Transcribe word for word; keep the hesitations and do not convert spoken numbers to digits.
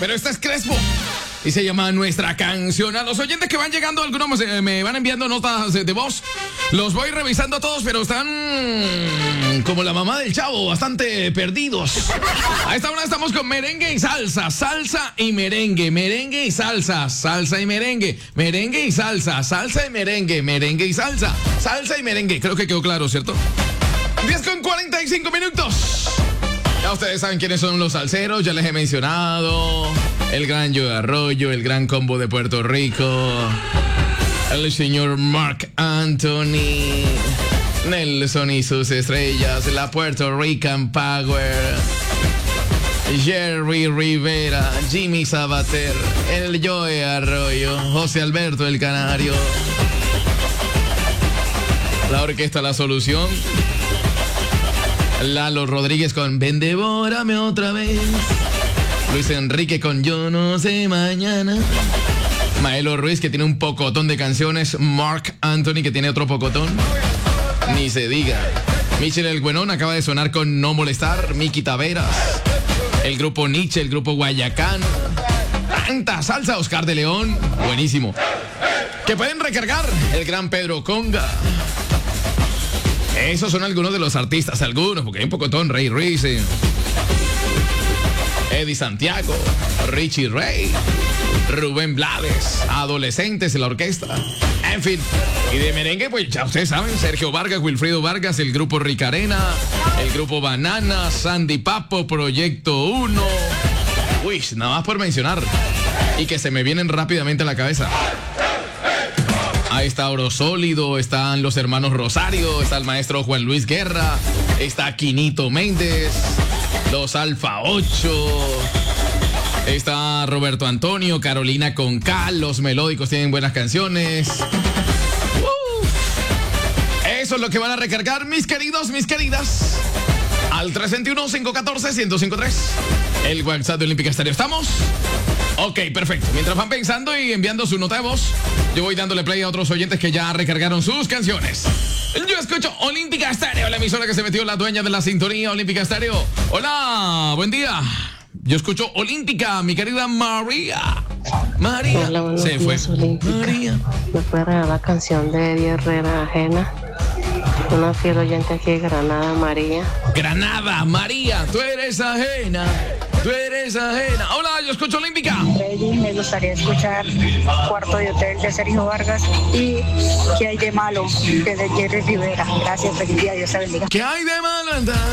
pero esta es Crespo. Y se llama Nuestra Canción. A los oyentes que van llegando, algunos me, me van enviando notas de, de voz. Los voy revisando a todos, pero están como la mamá del Chavo, bastante perdidos. A esta hora estamos con merengue y salsa. Salsa y merengue. Merengue y salsa. Salsa y merengue. Merengue y salsa. Salsa y merengue. Merengue y salsa. Salsa y merengue. Creo que quedó claro, ¿cierto? diez con cuarenta y cinco minutos. Ya ustedes saben quiénes son los salseros, ya les he mencionado. El gran Joe Arroyo, el gran combo de Puerto Rico, el señor Marc Anthony, Nelson y sus estrellas, la Puerto Rican Power, Jerry Rivera, Jimmy Sabater, el Joe Arroyo, José Alberto el Canario, la orquesta La Solución, Lalo Rodríguez con Ven, devórame otra vez, Luis Enrique con Yo no sé mañana, Maelo Ruiz que tiene un pocotón de canciones, Marc Anthony que tiene otro pocotón, ni se diga, Michel El Güenón acaba de sonar con No Molestar, Miki Taveras, el grupo Nietzsche, el grupo Guayacán, tanta salsa, Oscar de León, buenísimo, que pueden recargar, el gran Pedro Conga. Esos son algunos de los artistas, algunos, porque hay un pocotón, Ray Ruiz, Eddie Santiago, Richie Ray, Rubén Blades, Adolescentes en la orquesta, en fin. Y de merengue, pues ya ustedes saben, Sergio Vargas, Wilfrido Vargas, el grupo Ricarena, el grupo Banana, Sandy Papo, Proyecto uno. Uy, nada más por mencionar. Y que se me vienen rápidamente a la cabeza. Ahí está Oro Sólido, están los hermanos Rosario, está el maestro Juan Luis Guerra, está Quinito Méndez, los Alfa ocho, está Roberto Antonio, Carolina Concal, los melódicos tienen buenas canciones. Uh, eso es lo que van a recargar, mis queridos, mis queridas, al tres dos uno, cinco uno cuatro, uno cero cinco tres, el WhatsApp de Olímpica Estéreo. ¿Estamos? Ok, perfecto. Mientras van pensando y enviando su nota de voz, yo voy dándole play a otros oyentes que ya recargaron sus canciones. Yo escucho Olímpica Estéreo, la emisora que se metió, la dueña de la sintonía, Olímpica Estéreo. Hola, buen día. Yo escucho Olímpica, mi querida María. María. Hola, buenos se días, fue. Olímpica. María. ¿Me puede regalar la canción de Eddie Herrera, Ajena? Una fiel oyente aquí de Granada, María. Granada, María, tú eres ajena. Tú eres ajena. Hola, yo escucho Olímpica. Freddy, me gustaría escuchar Cuarto de Hotel de Sergio Vargas y ¿Qué hay de malo? De Jerry Rivera. Gracias, feliz día, Dios te bendiga. ¿Qué hay de malo?